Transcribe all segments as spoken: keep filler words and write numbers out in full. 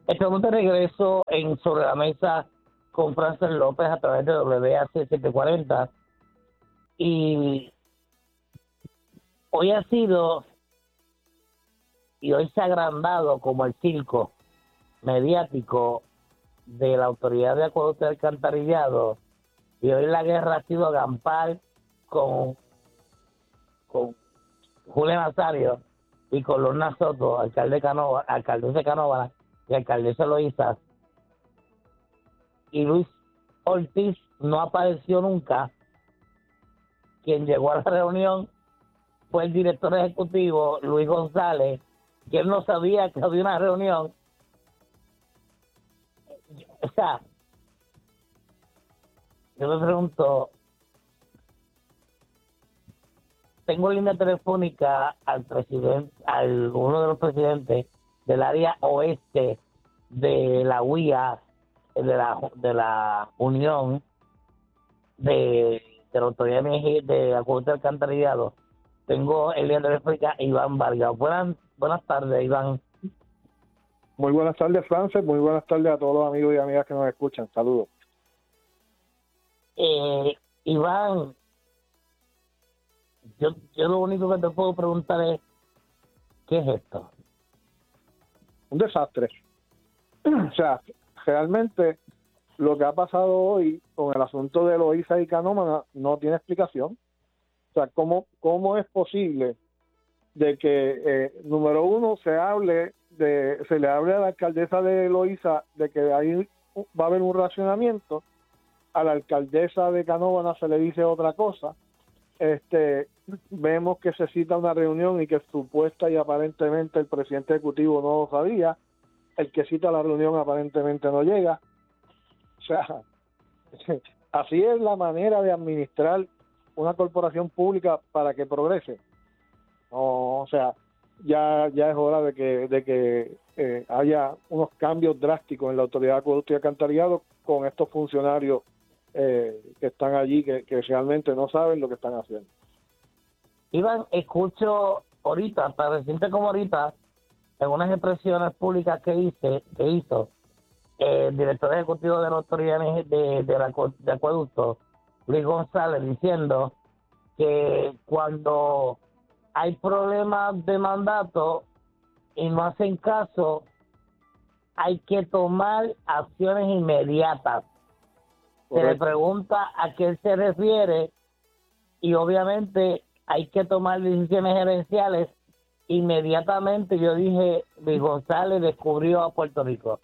Estamos de regreso en Sobre la Mesa con Frances López a través de W A C setecientos cuarenta y hoy ha sido y hoy se ha agrandado como el circo mediático de la Autoridad de Acueducto y Alcantarillado, y hoy la guerra ha sido campal con, con Julia Nazario y con Lorna Soto, alcalde Canova, alcaldesa de Canóvana y alcaldesa Loíza, y Luis Ortiz no apareció nunca. Quien llegó a la reunión fue el director ejecutivo, Luis González, que él no sabía que había una reunión. O sea, yo me pregunto, tengo línea telefónica al presidente, al uno de los presidentes del área oeste de la U I A, de la de la Unión de, de la Autoridad de, de Acueducto y Alcantarillado. Tengo el línea telefónica Iván Vargas. Buenas, buenas tardes, Iván. Muy buenas tardes, Frances. Muy buenas tardes a todos los amigos y amigas que nos escuchan. Saludos. Eh, Iván, yo, yo lo único que te puedo preguntar es, ¿qué es esto? Un desastre. O sea, realmente lo que ha pasado hoy con el asunto de Loíza y Canóvana no tiene explicación. O sea, ¿cómo, cómo es posible de que, eh, número uno, se hable de, se le hable a la alcaldesa de Loíza de que ahí va a haber un racionamiento, a la alcaldesa de Canóvana se le dice otra cosa, este, vemos que se cita una reunión y que supuesta y aparentemente el presidente ejecutivo no lo sabía, el que cita la reunión aparentemente no llega. O sea, así es la manera de administrar una corporación pública para que progrese. No, o sea, ya ya es hora de que de que eh, haya unos cambios drásticos en la Autoridad de Acueducto y Alcantarillado con estos funcionarios eh, que están allí, que, que realmente no saben lo que están haciendo. Iván, escucho ahorita, tan reciente como ahorita, en unas expresiones públicas que hice, que hizo eh, el director ejecutivo de la Autoridad de, de, de, la, de Acueducto, Luis González, diciendo que cuando hay problemas de mandato y no hacen caso, hay que tomar acciones inmediatas. Correcto. Se le pregunta a qué él se refiere y obviamente hay que tomar decisiones gerenciales inmediatamente. Yo dije, Luis González descubrió a Puerto Rico.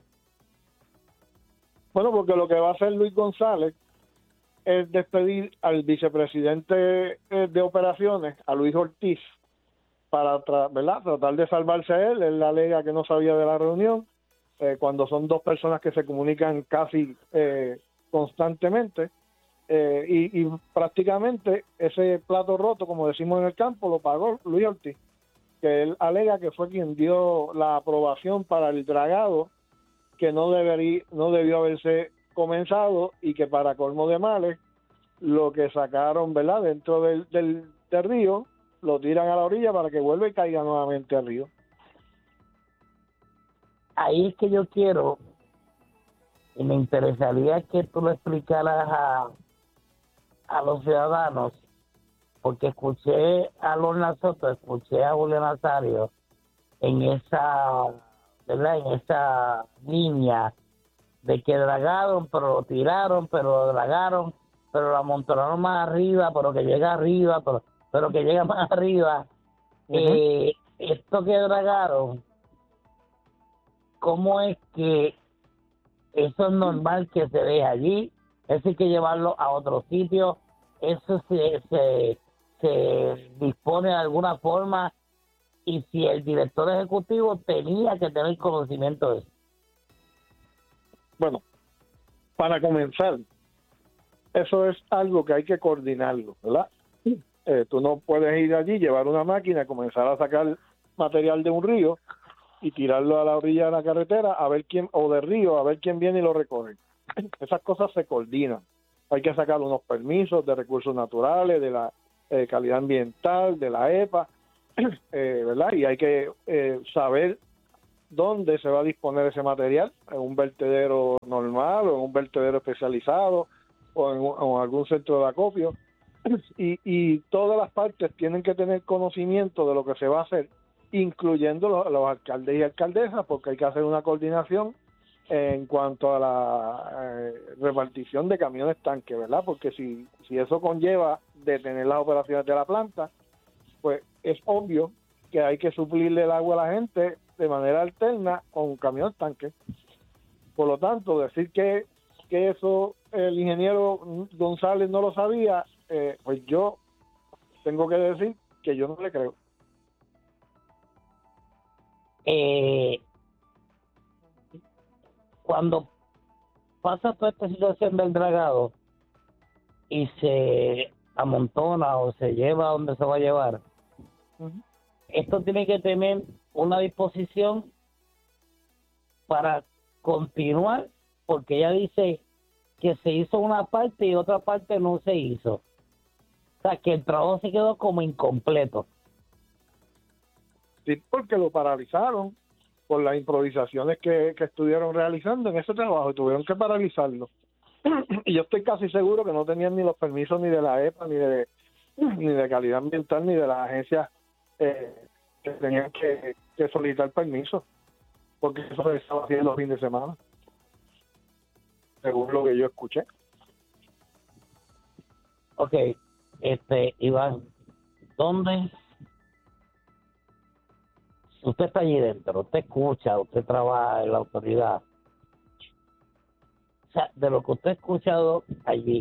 Bueno, porque lo que va a hacer Luis González es despedir al vicepresidente de operaciones, a Luis Ortiz, para tra- ¿verdad? tratar de salvarse a él. Él alega que no sabía de la reunión, eh, cuando son dos personas que se comunican casi eh, constantemente, eh, y, y prácticamente ese plato roto, como decimos en el campo, lo pagó Luis Ortiz, que él alega que fue quien dio la aprobación para el dragado, que no debería, no debió haberse comenzado, y que para colmo de males, lo que sacaron, ¿verdad?, dentro del, del, del río, lo tiran a la orilla para que vuelva y caiga nuevamente al río. Ahí es que yo quiero, y me interesaría que tú lo explicaras a, a los ciudadanos, porque escuché a Lorna Soto, escuché a Julio Nazario en esa, ¿verdad?, en esa línea de que dragaron, pero lo tiraron, pero lo dragaron, pero lo amontonaron más arriba, pero que llega arriba, pero, pero que llega más arriba. Uh-huh. Eh, esto que dragaron, ¿cómo es que eso es normal que se deje allí? Eso hay que llevarlo a otro sitio. Eso se, se, se dispone de alguna forma, y si el director ejecutivo tenía que tener conocimiento de eso. Bueno, para comenzar, eso es algo que hay que coordinarlo, ¿verdad? Eh, tú no puedes ir allí, llevar una máquina, comenzar a sacar material de un río y tirarlo a la orilla de la carretera a ver quién, o del río, a ver quién viene y lo recoge. Esas cosas se coordinan. Hay que sacar unos permisos de recursos naturales, de la eh, calidad ambiental, de la E P A, eh, ¿verdad? Y hay que eh, saber dónde se va a disponer ese material, en un vertedero normal o en un vertedero especializado o en, o en algún centro de acopio. Y, y todas las partes tienen que tener conocimiento de lo que se va a hacer, incluyendo los, los alcaldes y alcaldesas, porque hay que hacer una coordinación en cuanto a la eh, repartición de camiones tanque, ¿verdad? Porque si, si eso conlleva detener las operaciones de la planta, pues es obvio que hay que suplirle el agua a la gente de manera alterna con un camión tanque. Por lo tanto, decir que, que eso el ingeniero González no lo sabía, eh, pues yo tengo que decir que yo no le creo. Eh, cuando pasa toda esta situación del dragado y se amontona o se lleva a donde se va a llevar, uh-huh. Esto tiene que tener una disposición para continuar, porque ella dice que se hizo una parte y otra parte no se hizo. O sea, que el trabajo se quedó como incompleto. Sí, porque lo paralizaron por las improvisaciones que, que estuvieron realizando en ese trabajo y tuvieron que paralizarlo. Y yo estoy casi seguro que no tenían ni los permisos ni de la E P A, ni de, ni de calidad ambiental, ni de las agencias eh, que tenían que, que solicitar permiso, porque eso se estaba haciendo los fines de semana, según lo que yo escuché. Ok, este, Iván, ¿dónde? Usted está allí dentro, usted escucha, usted trabaja en la autoridad. O sea, de lo que usted ha escuchado allí,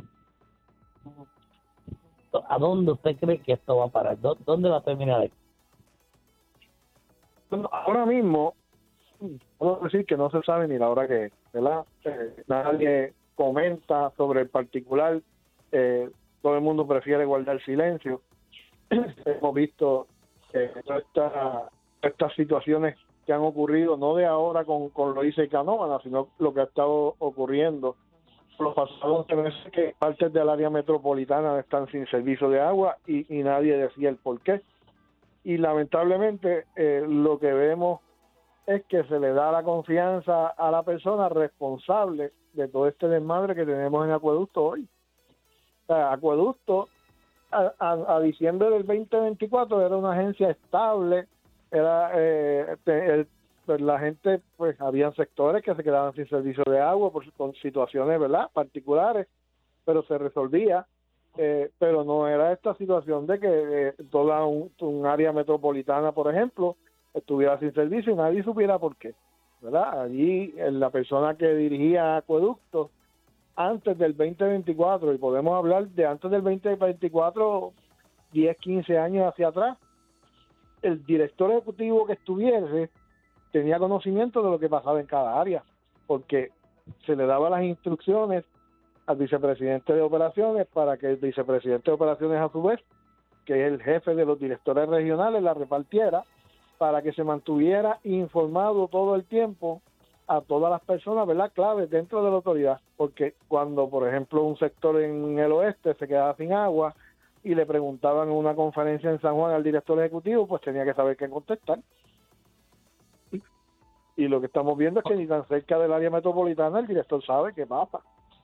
¿a dónde usted cree que esto va a parar? ¿Dónde va a terminar esto? Bueno, ahora mismo, puedo decir que no se sabe ni la hora que es, ¿verdad? Eh, nadie comenta sobre el particular, eh, todo el mundo prefiere guardar silencio. Hemos visto eh, todas esta, estas situaciones que han ocurrido, no de ahora con, con Loíza y Canóvana, sino lo que ha estado ocurriendo los pasados meses, que partes del área metropolitana están sin servicio de agua y, y nadie decía el por qué. Y lamentablemente eh, lo que vemos es que se le da la confianza a la persona responsable de todo este desmadre que tenemos en Acueducto hoy. O sea, Acueducto a, a, a diciembre del veinte veinticuatro era una agencia estable, era eh, el, pues la gente, pues habían sectores que se quedaban sin servicio de agua por con situaciones, ¿verdad?, particulares, pero se resolvía. Eh, pero no era esta situación de que eh, toda un, un área metropolitana, por ejemplo, estuviera sin servicio y nadie supiera por qué, ¿verdad? Allí eh, la persona que dirigía Acueducto antes del veinte veinticuatro, y podemos hablar de antes del veinte veinticuatro, diez, quince años hacia atrás, el director ejecutivo que estuviese tenía conocimiento de lo que pasaba en cada área, porque se le daba las instrucciones al vicepresidente de operaciones para que el vicepresidente de operaciones, a su vez, que es el jefe de los directores regionales, la repartiera para que se mantuviera informado todo el tiempo a todas las personas, ¿verdad?, claves dentro de la autoridad, porque cuando, por ejemplo, un sector en el oeste se quedaba sin agua y le preguntaban en una conferencia en San Juan al director ejecutivo, pues tenía que saber qué contestar. Y lo que estamos viendo es que ni tan cerca del área metropolitana el director sabe qué pasa.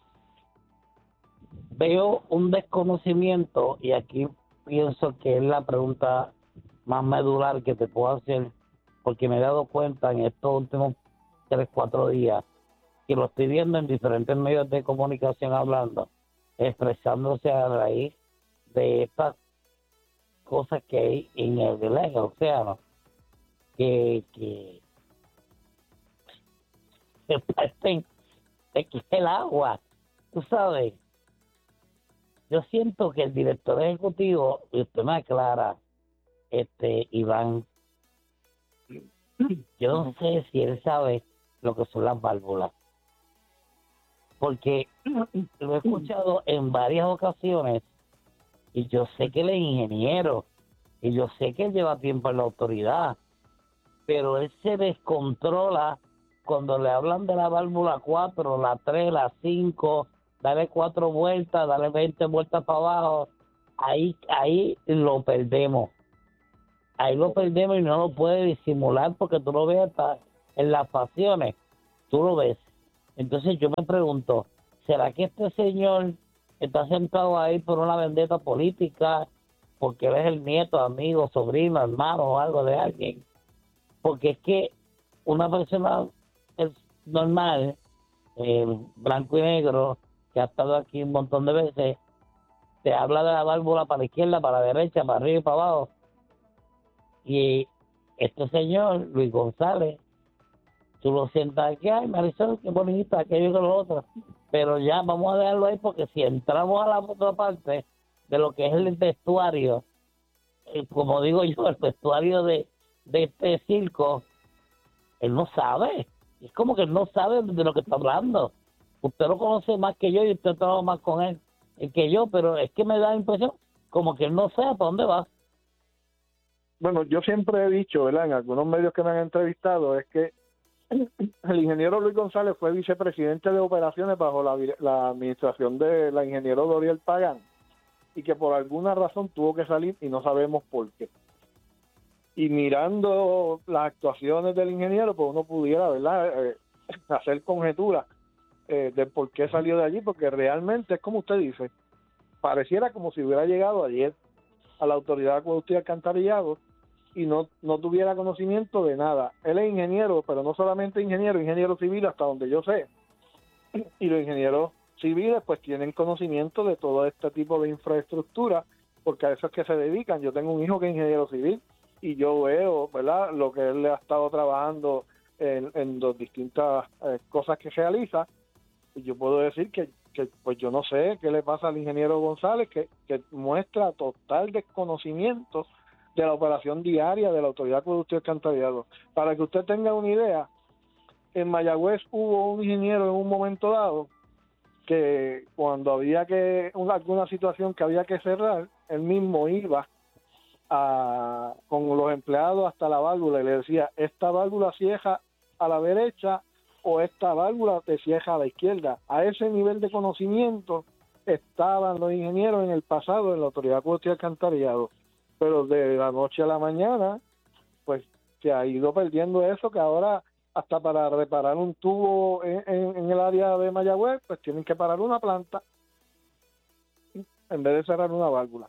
Veo un desconocimiento, y aquí pienso que es la pregunta más medular que te puedo hacer, porque me he dado cuenta en estos últimos tres, cuatro días, que lo estoy viendo en diferentes medios de comunicación hablando, expresándose a raíz de estas cosas que hay en el, en el océano, que, que, que parten de que el agua, tú sabes. Yo siento que el director ejecutivo, y usted me aclara, este, Iván, yo no sé si él sabe lo que son las válvulas, porque lo he escuchado en varias ocasiones y yo sé que él es ingeniero y yo sé que él lleva tiempo en la autoridad, pero él se descontrola cuando le hablan de la válvula cuatro, la tres, la cinco, dale cuatro vueltas, dale veinte vueltas para abajo, ahí, ahí lo perdemos. Ahí lo perdemos y no lo puede disimular porque tú lo ves hasta en las pasiones, tú lo ves. Entonces yo me pregunto, ¿será que este señor está sentado ahí por una vendetta política, porque él es el nieto, amigo, sobrino, hermano o algo de alguien? Porque es que una persona es normal, eh, blanco y negro, que ha estado aquí un montón de veces, te habla de la válvula para la izquierda, para la derecha, para arriba y para abajo. Y este señor, Luis González, tú lo sientas aquí, ay, Marisol, qué bonita, aquello que lo otro. Pero ya vamos a dejarlo ahí, porque si entramos a la otra parte de lo que es el vestuario, eh, como digo yo, el vestuario de, de este circo, él no sabe. Es como que él no sabe de lo que está hablando. Usted lo conoce más que yo y usted trabaja más con él eh, que yo, pero es que me da la impresión como que él no sabe para dónde va. Bueno, yo siempre he dicho, ¿verdad? En algunos medios que me han entrevistado, es que el ingeniero Luis González fue vicepresidente de operaciones bajo la, la administración de la ingeniero Doriel Pagán, y que por alguna razón tuvo que salir y no sabemos por qué. Y mirando las actuaciones del ingeniero, pues uno pudiera, ¿verdad?, eh, hacer conjeturas eh, de por qué salió de allí, porque realmente es como usted dice, pareciera como si hubiera llegado ayer a la autoridad de acueducto y alcantarillado y no, no tuviera conocimiento de nada. Él es ingeniero, pero no solamente ingeniero, ingeniero civil hasta donde yo sé. Y los ingenieros civiles pues tienen conocimiento de todo este tipo de infraestructura, porque a eso es que se dedican. Yo tengo un hijo que es ingeniero civil y yo veo, ¿verdad?, lo que él ha estado trabajando en, en las distintas eh, cosas que realiza, y yo puedo decir que, que pues yo no sé qué le pasa al ingeniero González, que, que muestra total desconocimiento de la operación diaria de la Autoridad de Acueducto y Alcantarillado. Para que usted tenga una idea, en Mayagüez hubo un ingeniero en un momento dado que cuando había que una, alguna situación que había que cerrar, él mismo iba a, con los empleados hasta la válvula y le decía, esta válvula cierra a la derecha o esta válvula te cierra a la izquierda. A ese nivel de conocimiento estaban los ingenieros en el pasado en la Autoridad de Acueducto y Alcantarillado, pero de la noche a la mañana pues se ha ido perdiendo eso, que ahora hasta para reparar un tubo en, en, en el área de Mayagüez pues tienen que parar una planta en vez de cerrar una válvula.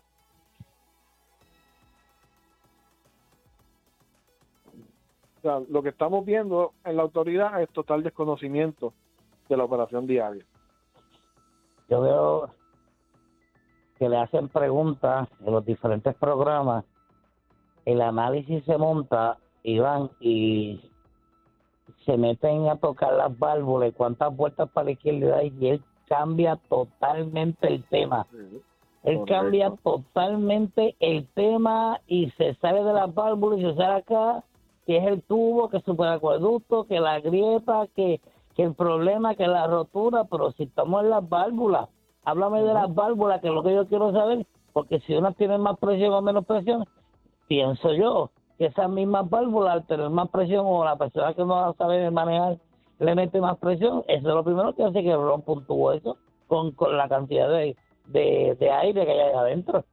O sea, lo que estamos viendo en la autoridad es total desconocimiento de la operación diaria. Yo veo que le hacen preguntas en los diferentes programas, el análisis se monta y van y se meten a tocar las válvulas y cuántas vueltas para la izquierda hay, y él cambia totalmente el tema. Sí, él correcto. Cambia totalmente el tema y se sale de las válvulas y se sale acá, que es el tubo, que es el superacueducto, que la grieta, que, que el problema, que la rotura, pero si estamos en las válvulas, háblame uh-huh. de las válvulas, que es lo que yo quiero saber, porque si unas tienen más presión o menos presión, pienso yo que esas mismas válvulas, al tener más presión, o la persona que no sabe manejar le mete más presión, eso es lo primero que hace que rompa un tubo eso, con, con la cantidad de, de, de aire que hay ahí adentro.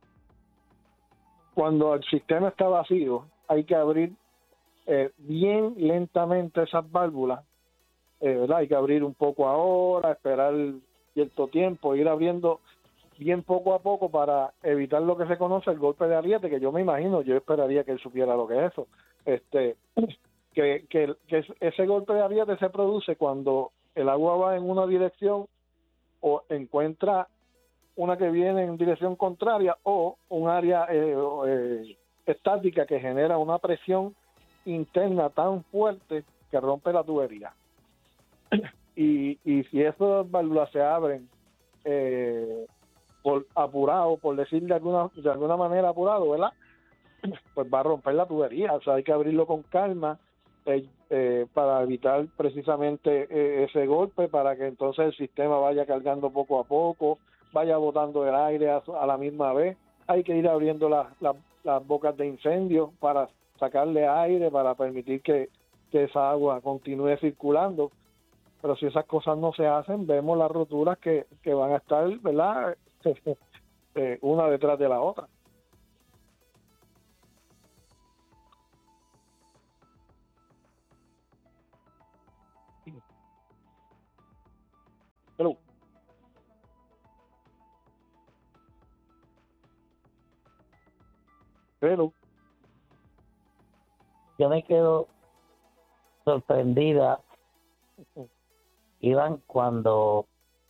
Cuando el sistema está vacío, hay que abrir eh, bien lentamente esas válvulas, eh, ¿verdad? Hay que abrir un poco ahora, esperar cierto tiempo, ir abriendo bien poco a poco para evitar lo que se conoce el golpe de ariete, que yo me imagino, yo esperaría que él supiera lo que es eso, este que, que, que ese golpe de ariete se produce cuando el agua va en una dirección o encuentra una que viene en dirección contraria o un área eh, eh, estática que genera una presión interna tan fuerte que rompe la tubería. y, y si esas válvulas se abren eh, por apurado, por decir de alguna de alguna manera apurado, ¿verdad? Pues va a romper la tubería. O sea, hay que abrirlo con calma eh, eh, para evitar precisamente eh, ese golpe, para que entonces el sistema vaya cargando poco a poco, vaya botando el aire a, a la misma vez. Hay que ir abriendo las la, las bocas de incendio para sacarle aire, para permitir que, que esa agua continúe circulando. Pero si esas cosas no se hacen, vemos las roturas que, que van a estar, ¿verdad?, eh, una detrás de la otra. Hello. Hello. Yo me quedo sorprendida, Iván, cuando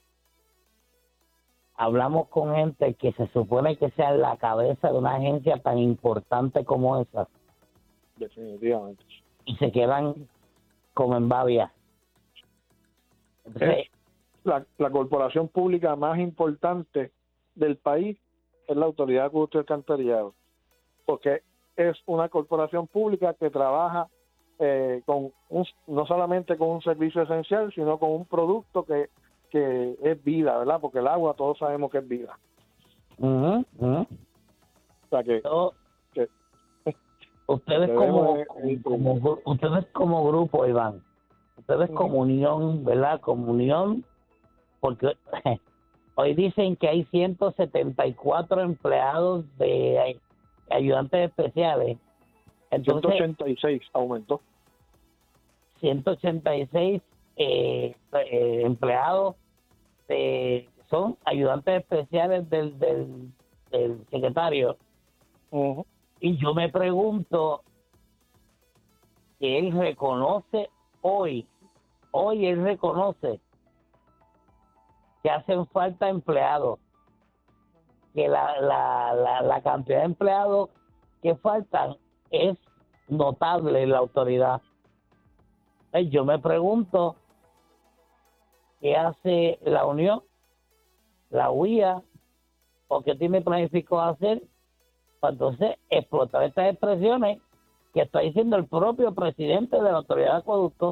hablamos con gente que se supone que sea la cabeza de una agencia tan importante como esa Definitivamente. y se quedan como en babia. Entonces, La, la corporación pública más importante del país es la Autoridad de Acueductos y Alcantarillado, porque es una corporación pública que trabaja eh, con un, no solamente con un servicio esencial, sino con un producto que, que es vida, ¿verdad? Porque el agua todos sabemos que es vida. uh-huh, uh-huh. O sea que, So, que ustedes como, es, es como, como ustedes como grupo, Iván, ustedes uh-huh. como unión, ¿verdad? Como unión, porque hoy dicen que hay ciento setenta y cuatro empleados de ayudantes especiales. Entonces, ciento ochenta y seis aumentó. ciento ochenta y seis eh, eh, empleados eh, son ayudantes especiales del, del, del secretario. Uh-huh. Y yo me pregunto que él reconoce hoy, hoy él reconoce que hacen falta empleados, que la, la, la, la cantidad de empleados que faltan es notable en la autoridad. Yo me pregunto qué hace la Unión, la U I A, o qué tiene planificado hacer para entonces explotar estas expresiones que está diciendo el propio presidente de la Autoridad de Acueductos.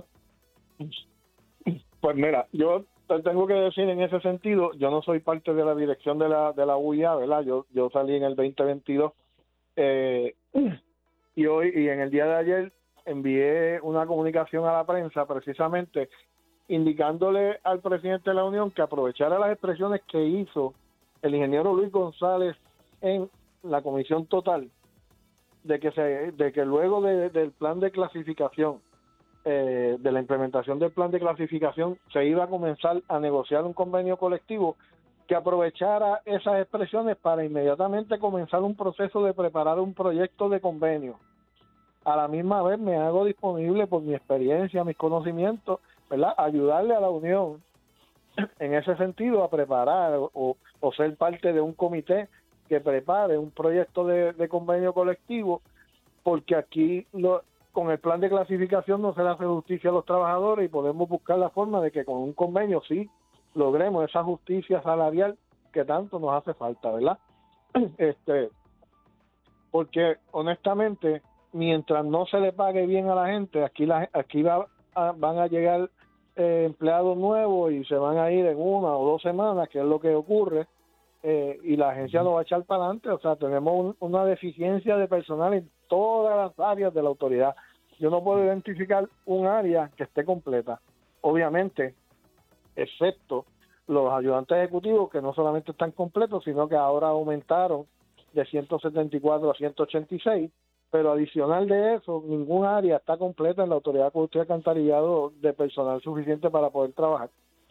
Pues mira, yo te tengo que decir en ese sentido, yo no soy parte de la dirección de la de la U I A, ¿verdad? Yo yo salí en el veinte veintidós eh, y hoy y en el día de ayer envié una comunicación a la prensa precisamente indicándole al presidente de la Unión que aprovechara las expresiones que hizo el ingeniero Luis González en la comisión total, de que se de que luego de, del plan de clasificación, eh, de la implementación del plan de clasificación, se iba a comenzar a negociar un convenio colectivo, que aprovechara esas expresiones para inmediatamente comenzar un proceso de preparar un proyecto de convenio. A la misma vez me hago disponible por mi experiencia, mis conocimientos, ¿verdad?, ayudarle a la Unión en ese sentido a preparar o, o ser parte de un comité que prepare un proyecto de, de convenio colectivo, porque aquí lo, con el plan de clasificación no se le hace justicia a los trabajadores y podemos buscar la forma de que con un convenio sí logremos esa justicia salarial que tanto nos hace falta, ¿verdad? Este, porque honestamente, mientras no se le pague bien a la gente, aquí la, aquí va a, van a llegar eh, empleados nuevos y se van a ir en una o dos semanas, que es lo que ocurre, eh, y la agencia no va a echar para adelante. O sea, tenemos un, una deficiencia de personal en todas las áreas de la autoridad. Yo no puedo identificar un área que esté completa, obviamente, excepto los ayudantes ejecutivos, que no solamente están completos, sino que ahora aumentaron de ciento setenta y cuatro a ciento ochenta y seis, pero adicional de eso, ningún área está completa en la Autoridad de Acueductos y Alcantarillado de personal suficiente para poder trabajar.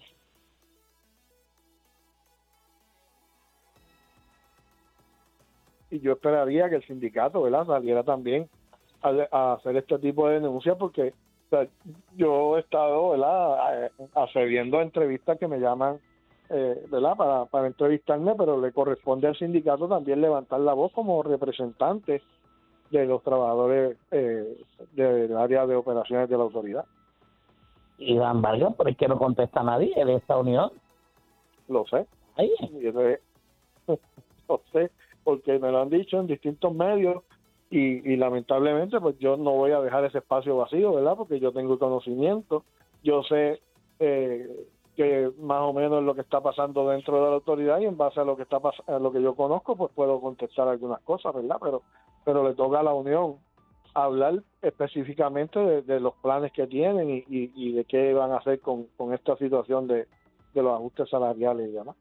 Y yo esperaría que el sindicato, ¿verdad?, saliera también a, a hacer este tipo de denuncias, porque o sea, yo he estado, ¿verdad?, accediendo a entrevistas que me llaman, eh, ¿verdad?, para, para entrevistarme, pero le corresponde al sindicato también levantar la voz como representante de los trabajadores eh, del área de operaciones de la autoridad. Iván Vargas, pero es que no contesta nadie de esta unión. Lo sé. Ahí. Y entonces, lo sé, porque me lo han dicho en distintos medios y, y lamentablemente pues yo no voy a dejar ese espacio vacío, ¿verdad? Porque yo tengo conocimiento, yo sé eh, que más o menos lo que está pasando dentro de la autoridad, y en base a lo que está pas- a lo que yo conozco, pues puedo contestar algunas cosas, ¿verdad? Pero pero le toca a la Unión hablar específicamente de, de los planes que tienen y, y, y de qué van a hacer con, con esta situación de, de los ajustes salariales y demás.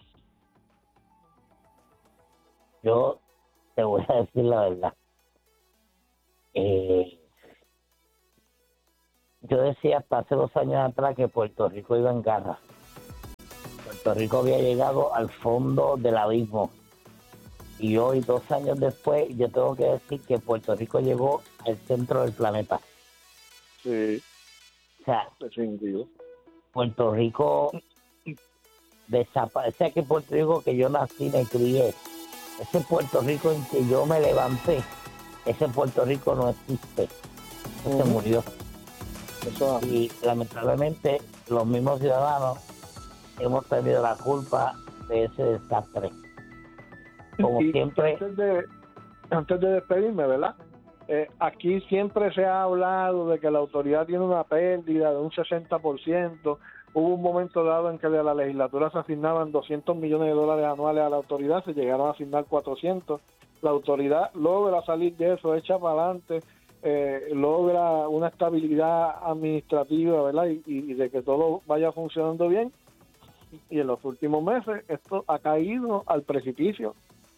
Yo te voy a decir la verdad. Eh, yo decía hasta hace dos años atrás que Puerto Rico iba en garra. Puerto Rico había llegado al fondo del abismo. Y hoy, dos años después, yo tengo que decir que Puerto Rico llegó al centro del planeta. Sí. O sea, definitivo. Puerto Rico desaparece. O sea, que Puerto Rico que yo nací, me crié, ese Puerto Rico en que yo me levanté, ese Puerto Rico no existe. Uh-huh. Se murió. Eso. Y lamentablemente los mismos ciudadanos hemos tenido la culpa de ese desastre. Como y siempre. Antes de, antes de despedirme, ¿verdad? Eh, aquí siempre se ha hablado de que la autoridad tiene una pérdida de un sesenta por ciento. Hubo un momento dado en que de la legislatura se asignaban doscientos millones de dólares anuales a la autoridad, se llegaron a asignar cuatrocientos. La autoridad logra salir de eso, echa para adelante, eh, logra una estabilidad administrativa, ¿verdad? Y, y de que todo vaya funcionando bien. Y en los últimos meses esto ha caído al precipicio.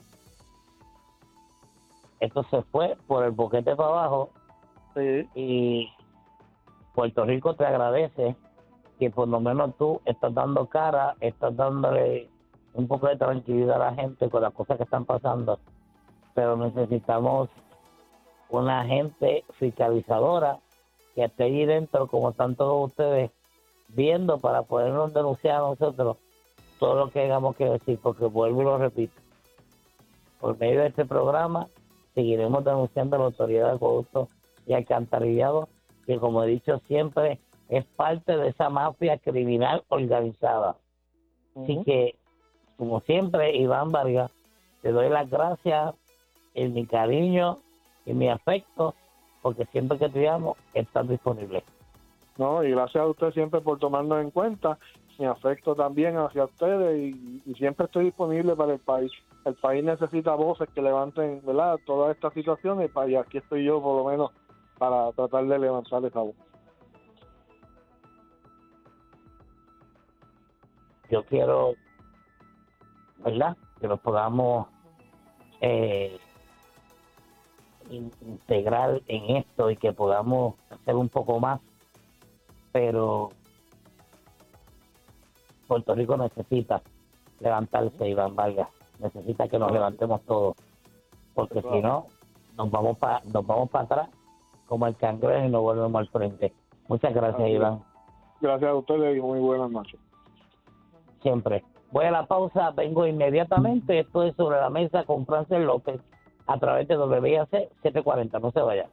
Esto se fue por el boquete para abajo. Sí. Y Puerto Rico te agradece que por lo menos tú estás dando cara, estás dándole un poco de tranquilidad a la gente con las cosas que están pasando, pero necesitamos una gente fiscalizadora que esté ahí dentro, como están todos ustedes viendo, para podernos denunciar a nosotros todo lo que tengamos que decir, porque vuelvo y lo repito, por medio de este programa seguiremos denunciando a la autoridad de acueductos y alcantarillado, que como he dicho siempre, es parte de esa mafia criminal organizada. Uh-huh. Así que, como siempre, Iván Vargas, te doy las gracias en mi cariño y mi afecto, porque siempre que te llamo, estás disponible. No, y gracias a usted siempre por tomarnos en cuenta, mi afecto también hacia ustedes, y, y siempre estoy disponible para el país. El país necesita voces que levanten, ¿verdad?, todas estas situaciones, y aquí estoy yo por lo menos para tratar de levantar esa voz. Yo quiero, ¿verdad?, que nos podamos eh, integrar en esto y que podamos hacer un poco más, pero Puerto Rico necesita levantarse, Iván Vargas, necesita que nos levantemos todos, porque si no, nos vamos para nos vamos para atrás como el cangrejo y nos volvemos al frente. Muchas gracias, Así Iván. Gracias a ustedes y muy buenas noches. Siempre. Voy a la pausa, vengo inmediatamente. Esto es Sobre la Mesa con Frances López a través de W I A C setecientos cuarenta. No se vayan.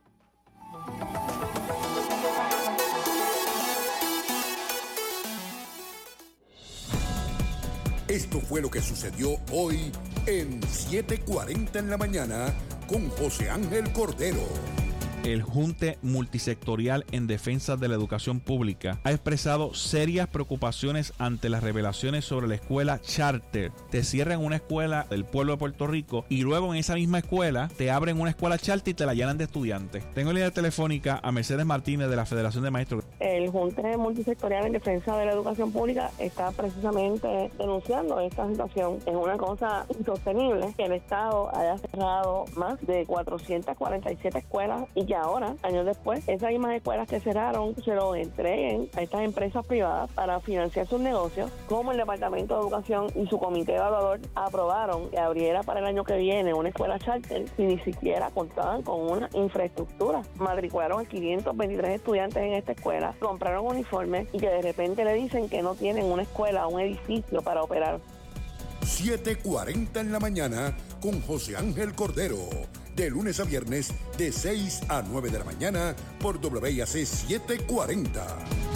Esto fue lo que sucedió hoy en siete cuarenta en la mañana con José Ángel Cordero. El Junte Multisectorial en Defensa de la Educación Pública ha expresado serias preocupaciones ante las revelaciones sobre la escuela charter. Te cierran una escuela del pueblo de Puerto Rico y luego en esa misma escuela te abren una escuela charter y te la llenan de estudiantes. Tengo en línea telefónica a Mercedes Martínez de la Federación de Maestros. El Junte Multisectorial en Defensa de la Educación Pública está precisamente denunciando esta situación. Es una cosa insostenible que el Estado haya cerrado más de cuatrocientas cuarenta y siete escuelas y que ahora, años después, esas mismas escuelas que cerraron se lo entreguen a estas empresas privadas para financiar sus negocios, como el Departamento de Educación y su comité evaluador aprobaron que abriera para el año que viene una escuela charter y ni siquiera contaban con una infraestructura. Matricularon a quinientos veintitrés estudiantes en esta escuela, compraron uniformes y que de repente le dicen que no tienen una escuela, un edificio para operar. siete cuarenta en la mañana con José Ángel Cordero. De lunes a viernes, de seis a nueve de la mañana, por W I A C setecientos cuarenta.